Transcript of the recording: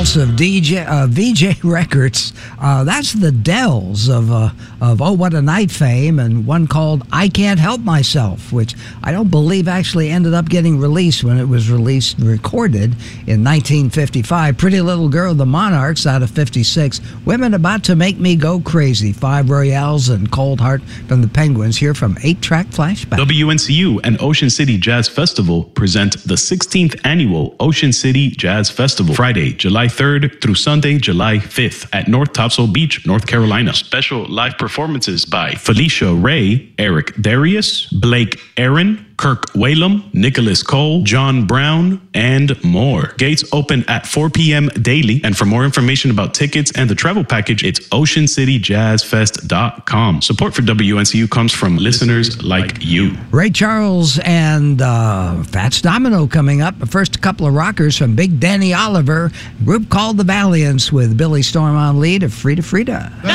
house of VJ Records. That's the Dells of Oh What a Night fame, and one called I Can't Help Myself, which I don't believe actually ended up getting released when it was released and recorded in 1955. Pretty Little Girl, the Monarchs out of 56. Women About to Make Me Go Crazy. Five Royales and Cold Heart from the Penguins here from 8-Track Flashback. WNCU and Ocean City Jazz Festival present the 16th annual Ocean City Jazz Festival, Friday, July 3rd through Sunday, July 5th at North Topsail Beach, North Carolina. Special live performances by Felicia Ray, Eric Darius, Blake Aaron, Kirk Whalum, Nicholas Cole, John Brown, and more. Gates open at 4 p.m. daily. And for more information about tickets and the travel package, it's oceancityjazzfest.com. Support for WNCU comes from listeners like you. Ray Charles and Fats Domino coming up. First, a couple of rockers from Big Danny Oliver, group called the Valiants with Billy Storm on lead of Frida Frida.